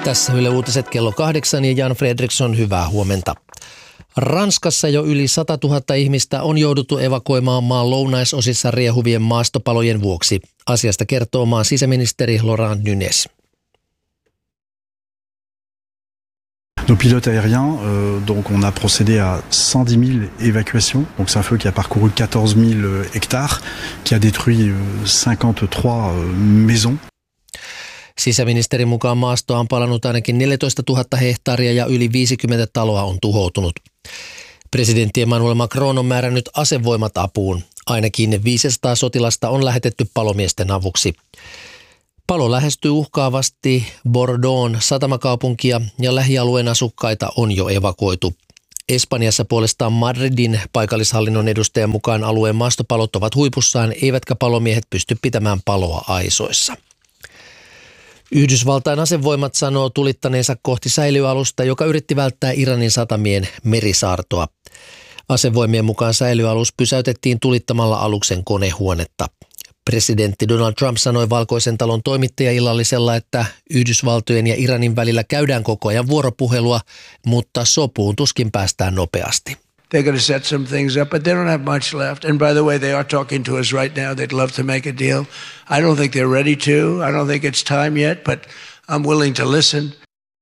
Tässä Yle Uutiset kello 8 ja Jan Fredriksson, hyvää huomenta. Ranskassa jo yli 100 000 ihmistä on jouduttu evakuoimaan maan lounaisosissa riehuvien maastopalojen vuoksi. Asiasta kertoo maan sisäministeri Laurent Nunez. Nos pilotes aériens, donc on a procédé à 110 000 évacuations. Donc c'est un feu qui a parcouru 14 000 hectares, qui a détruit 53 maisons. Sisäministerin mukaan maastoa on palannut ainakin 14 000 hehtaaria ja yli 50 taloa on tuhoutunut. Presidentti Emmanuel Macron on määrännyt asevoimat apuun. Ainakin 500 sotilasta on lähetetty palomiesten avuksi. Palo lähestyy uhkaavasti Bordeaux'n satamakaupunkia ja lähialueen asukkaita on jo evakuoitu. Espanjassa puolestaan Madridin paikallishallinnon edustajan mukaan alueen maastopalot ovat huipussaan, eivätkä palomiehet pysty pitämään paloa aisoissa. Yhdysvaltain asevoimat sanoo tulittaneensa kohti säilyalusta, joka yritti välttää Iranin satamien merisaartoa. Asevoimien mukaan säilyalus pysäytettiin tulittamalla aluksen konehuonetta. Presidentti Donald Trump sanoi Valkoisen talon toimittajaillallisella, että Yhdysvaltojen ja Iranin välillä käydään koko ajan vuoropuhelua, mutta sopuun tuskin päästään nopeasti. They're going to set some things up, but they don't have much left. And by the way, they are talking to us right now. They'd love to make a deal. I don't think they're ready to. I don't think it's time yet, but I'm willing to listen.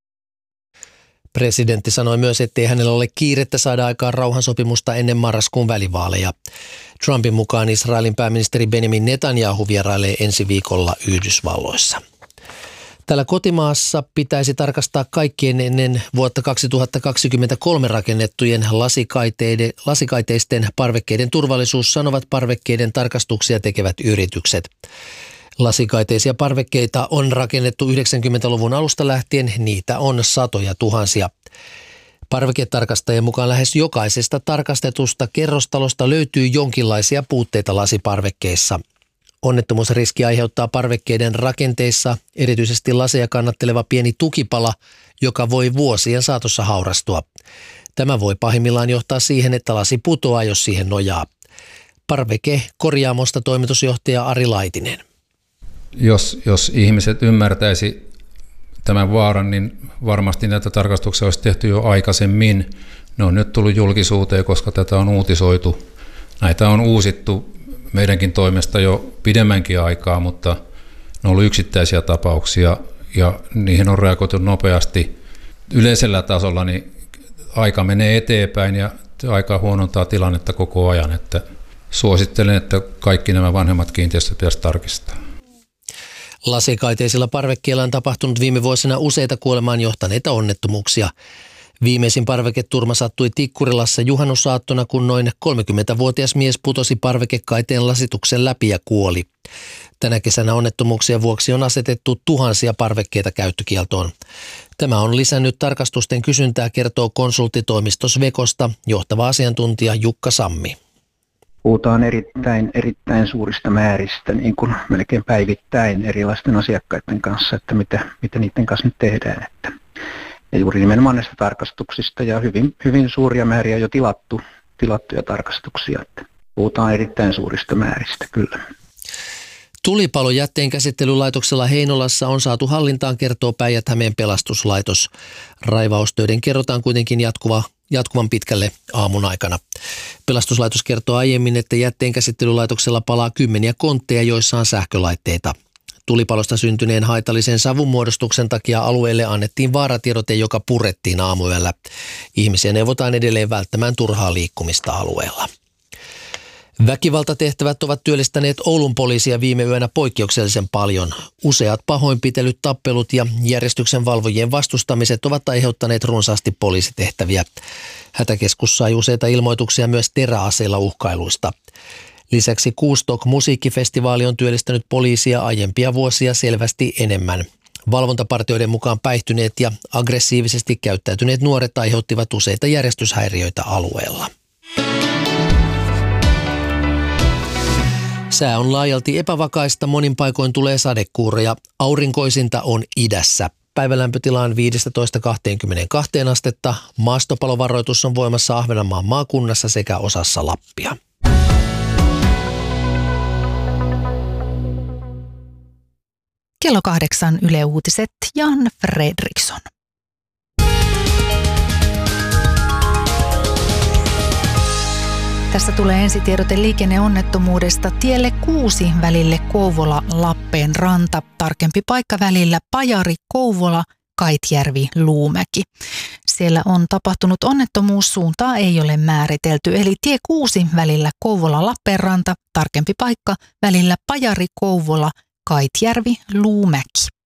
Presidentti sanoi myös, ettei hänellä ole kiirettä saada aikaan rauhansopimusta ennen marraskuun välivaaleja. Trumpin mukaan Israelin pääministeri Benjamin Netanyahu vierailee ensi viikolla Yhdysvalloissa. Täällä kotimaassa pitäisi tarkastaa kaikkien ennen vuotta 2023 rakennettujen lasikaiteisten parvekkeiden turvallisuus, sanovat parvekkeiden tarkastuksia tekevät yritykset. Lasikaiteisia parvekkeita on rakennettu 90-luvun alusta lähtien, niitä on satoja tuhansia. Parveketarkastajien mukaan lähes jokaisesta tarkastetusta kerrostalosta löytyy jonkinlaisia puutteita lasiparvekkeissa. Onnettomuusriski aiheuttaa parvekkeiden rakenteissa erityisesti laseja kannatteleva pieni tukipala, joka voi vuosien saatossa haurastua. Tämä voi pahimmillaan johtaa siihen, että lasi putoaa, jos siihen nojaa. Parveke-korjaamosta toimitusjohtaja Ari Laitinen. Jos ihmiset ymmärtäisi tämän vaaran, niin varmasti näitä tarkastuksia olisi tehty jo aikaisemmin. Ne on nyt tullut julkisuuteen, koska tätä on uutisoitu. Näitä on uusittu meidänkin toimesta jo pidemmänkin aikaa, mutta ne on ollut yksittäisiä tapauksia ja niihin on reagoitu nopeasti. Yleisellä tasolla niin aika menee eteenpäin ja aika huonontaa tilannetta koko ajan. Että suosittelen, että kaikki nämä vanhemmat kiinteistöt pitäisi tarkistaa. Lasikaiteisilla parvekkeilla on tapahtunut viime vuosina useita kuolemaan johtaneita onnettomuuksia. Viimeisin parveketurma sattui Tikkurilassa juhannusaattona, kun noin 30-vuotias mies putosi parvekekaiteen lasituksen läpi ja kuoli. Tänä kesänä onnettomuuksien vuoksi on asetettu tuhansia parvekkeita käyttökieltoon. Tämä on lisännyt tarkastusten kysyntää, kertoo konsulttitoimisto Svekosta johtava asiantuntija Jukka Sammi. Puhutaan erittäin suurista määristä, niin kuin melkein päivittäin erilaisten asiakkaiden kanssa, että mitä niiden kanssa nyt tehdään. Ja juuri nimenomaan näistä tarkastuksista ja hyvin suuria määriä jo tilattuja tarkastuksia. Että puhutaan erittäin suurista määristä, kyllä. Tulipalo jätteenkäsittelylaitoksella Heinolassa on saatu hallintaan, kertoo Päijät-Hämeen pelastuslaitos. Raivaustöiden kerrotaan kuitenkin jatkuvan pitkälle aamun aikana. Pelastuslaitos kertoo aiemmin, että jätteenkäsittelylaitoksella palaa kymmeniä kontteja, joissa on sähkölaitteita. Tulipalosta syntyneen haitallisen savunmuodostuksen takia alueelle annettiin vaaratiedote, joka purettiin aamuyöllä. Ihmisiä neuvotaan edelleen välttämään turhaa liikkumista alueella. Väkivaltatehtävät ovat työllistäneet Oulun poliisia viime yönä poikkeuksellisen paljon. Useat pahoinpitelyt, tappelut ja järjestyksen valvojien vastustamiset ovat aiheuttaneet runsaasti poliisitehtäviä. Hätäkeskus sai useita ilmoituksia myös teräaseilla uhkailuista. Lisäksi Kuustok-musiikkifestivaali on työllistänyt poliisia aiempia vuosia selvästi enemmän. Valvontapartioiden mukaan päihtyneet ja aggressiivisesti käyttäytyneet nuoret aiheuttivat useita järjestyshäiriöitä alueella. Sää on laajalti epävakaista, monin paikoin tulee sadekuuroja. Aurinkoisinta on idässä. Päivälämpötila on 15–22 astetta. Maastopalovaroitus on voimassa Ahvenanmaan maakunnassa sekä osassa Lappia. Kello 8 Yle Uutiset, Jan Fredriksson. Tässä tulee ensitiedote liikenneonnettomuudesta tielle 6 välille Kouvola-Lappeenranta. Tarkempi paikka välillä Pajari-Kouvola, Kaitjärvi-Luumäki. Siellä on tapahtunut onnettomuus, suuntaa ei ole määritelty, eli tie 6 välillä Kouvola-Lappeenranta, tarkempi paikka välillä Pajari-Kouvola, Kaitjärvi-Luumäki.